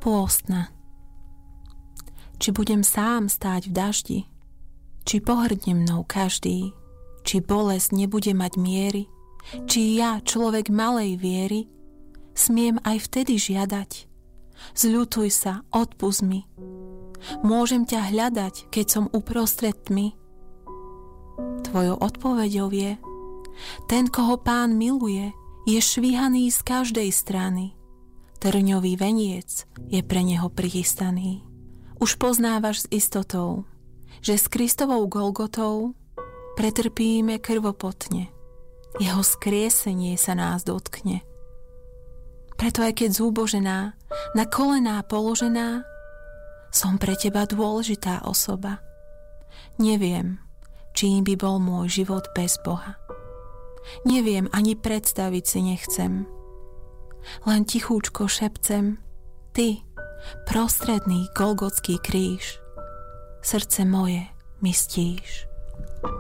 Pôstna. Či budem sám stáť v daždi, či pohrdne mnou každý, či bolesť nebude mať miery, či ja, človek malej viery, smiem aj vtedy žiadať. Zľutuj sa, odpusť mi. Môžem ťa hľadať, keď som uprostred tmy. Tvojou odpoveďou je: ten, koho Pán miluje, je švíhaný z každej strany. Trňový veniec je pre neho prichystaný. Už poznávaš s istotou, že s Kristovou Golgotou pretrpíme krvopotne. Jeho skriesenie sa nás dotkne. Preto aj keď zúbožená, na kolená položená, som pre teba dôležitá osoba. Neviem, čím by bol môj život bez Boha. Neviem, ani predstaviť si nechcem. Len tichúčko šepcem: ty, prostredný Golgotský kríž, srdce moje mi stíš.